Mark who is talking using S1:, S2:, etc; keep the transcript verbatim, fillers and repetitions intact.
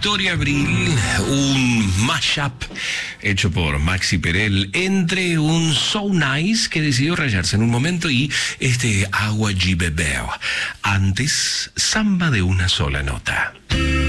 S1: Victoria Abril, un mashup hecho por Maxi Perel entre un So Nice que decidió rayarse en un momento y este Agua G Bebel. Antes, samba de una sola nota.